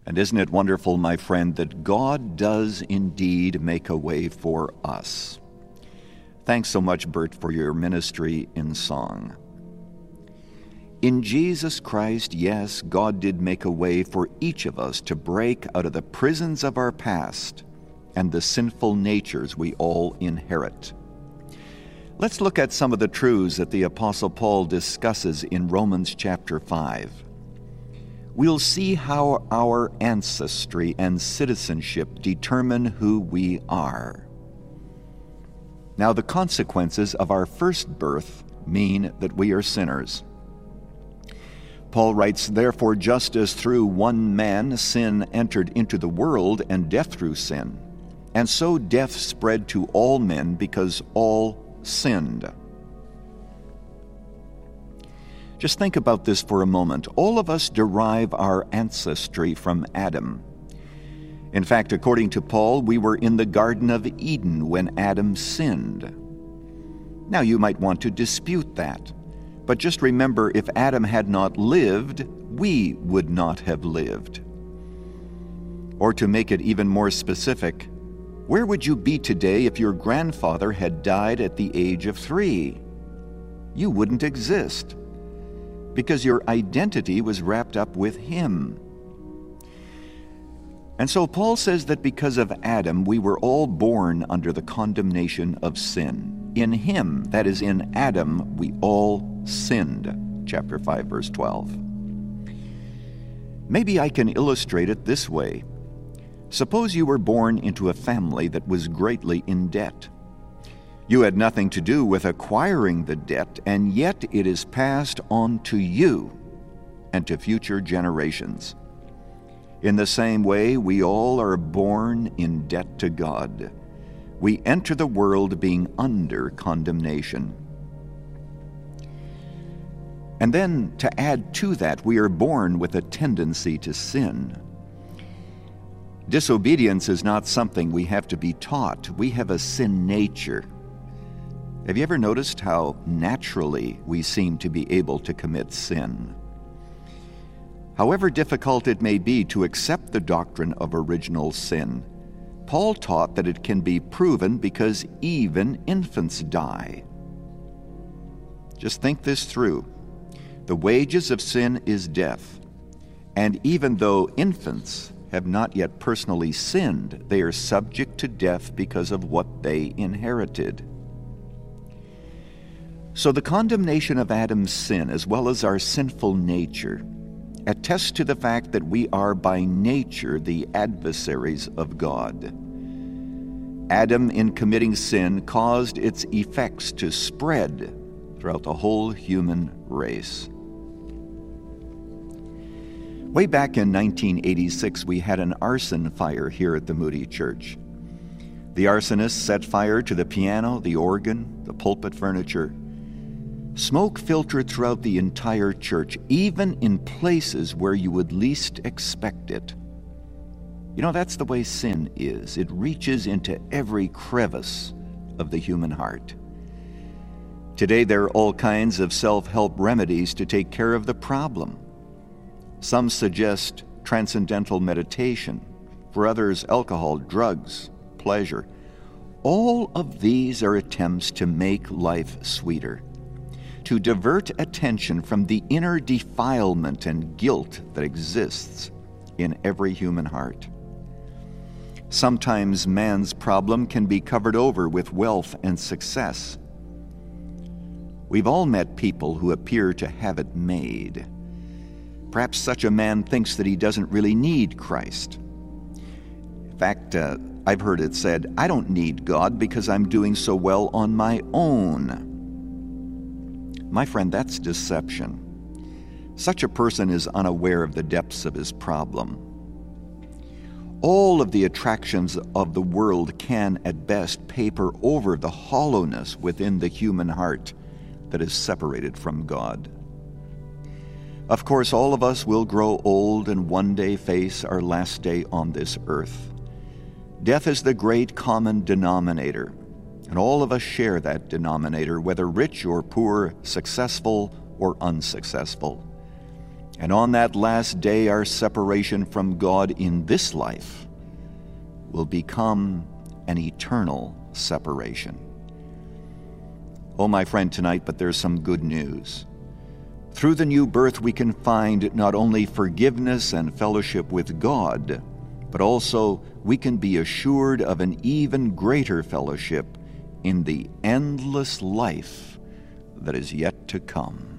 And isn't it wonderful, my friend, that God does indeed make a way for us? Thanks so much, Bert, for your ministry in song. In Jesus Christ, yes, God did make a way for each of us to break out of the prisons of our past and the sinful natures we all inherit. Let's look at some of the truths that the Apostle Paul discusses in Romans chapter 5. We'll see how our ancestry and citizenship determine who we are. Now, the consequences of our first birth mean that we are sinners. Paul writes, "Therefore, just as through one man sin entered into the world, and death through sin, and so death spread to all men because all sinned." Just think about this for a moment. All of us derive our ancestry from Adam. In fact, according to Paul, we were in the Garden of Eden when Adam sinned. Now, you might want to dispute that, but just remember, if Adam had not lived, we would not have lived. Or to make it even more specific, where would you be today if your grandfather had died at the age of 3? You wouldn't exist, because your identity was wrapped up with him. And so Paul says that because of Adam, we were all born under the condemnation of sin. In him, that is in Adam, we all sinned. Chapter 5, verse 12. Maybe I can illustrate it this way. Suppose you were born into a family that was greatly in debt. You had nothing to do with acquiring the debt, and yet it is passed on to you and to future generations. In the same way, we all are born in debt to God. We enter the world being under condemnation. And then, to add to that, we are born with a tendency to sin. Disobedience is not something we have to be taught. We have a sin nature. Have you ever noticed how naturally we seem to be able to commit sin? However difficult it may be to accept the doctrine of original sin, Paul taught that it can be proven because even infants die. Just think this through. The wages of sin is death, and even though infants have not yet personally sinned, they are subject to death because of what they inherited. So the condemnation of Adam's sin, as well as our sinful nature, attests to the fact that we are by nature the adversaries of God. Adam, in committing sin, caused its effects to spread throughout the whole human race. Way back in 1986, we had an arson fire here at the Moody Church. The arsonist set fire to the piano, the organ, the pulpit furniture. Smoke filtered throughout the entire church, even in places where you would least expect it. You know, that's the way sin is. It reaches into every crevice of the human heart. Today, there are all kinds of self-help remedies to take care of the problem. Some suggest transcendental meditation. For others, alcohol, drugs, pleasure. All of these are attempts to make life sweeter, to divert attention from the inner defilement and guilt that exists in every human heart. Sometimes man's problem can be covered over with wealth and success. We've all met people who appear to have it made. Perhaps such a man thinks that he doesn't really need Christ. In fact, I've heard it said, "I don't need God because I'm doing so well on my own." My friend, that's deception. Such a person is unaware of the depths of his problem. All of the attractions of the world can, at best, paper over the hollowness within the human heart that is separated from God. Of course, all of us will grow old and one day face our last day on this earth. Death is the great common denominator, and all of us share that denominator, whether rich or poor, successful or unsuccessful. And on that last day, our separation from God in this life will become an eternal separation. Oh, my friend, tonight, but there's some good news. Through the new birth, we can find not only forgiveness and fellowship with God, but also we can be assured of an even greater fellowship in the endless life that is yet to come.